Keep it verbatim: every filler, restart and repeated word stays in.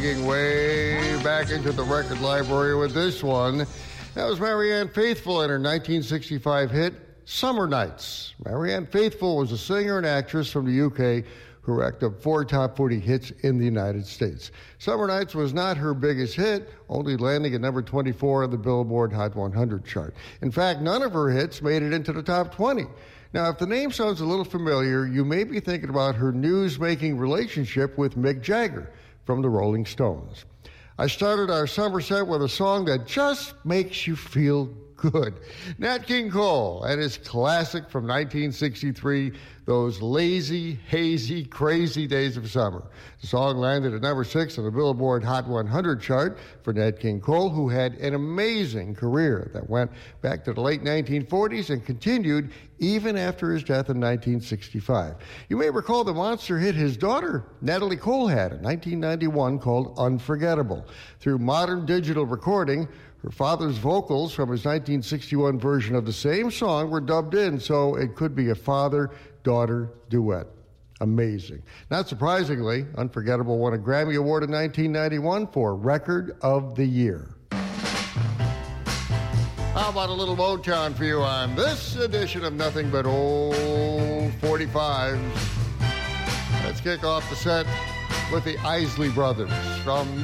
Way back into the record library with this one. That was Marianne Faithfull and her nineteen sixty-five hit, Summer Nights. Marianne Faithfull was a singer and actress from the U K who racked up four top forty hits in the United States. Summer Nights was not her biggest hit, only landing at number twenty-four on the Billboard Hot one hundred chart. In fact, none of her hits made it into the top twenty. Now, if the name sounds a little familiar, you may be thinking about her news-making relationship with Mick Jagger from the Rolling Stones. I started our summer set with a song that just makes you feel good. Nat King Cole and his classic from nineteen sixty-three, Those Lazy, Hazy, Crazy Days of Summer. The song landed at number six on the Billboard Hot one hundred chart for Nat King Cole, who had an amazing career that went back to the late nineteen forties and continued even after his death in nineteen sixty-five. You may recall the monster hit his daughter, Natalie Cole, had in nineteen ninety-one called Unforgettable. Through modern digital recording, her father's vocals from his nineteen sixty-one version of the same song were dubbed in, so it could be a father-daughter duet. Amazing. Not surprisingly, Unforgettable won a Grammy Award in nineteen ninety-one for Record of the Year. How about a little Motown for you on this edition of Nothing But Old forty-fives? Let's kick off the set with the Isley Brothers from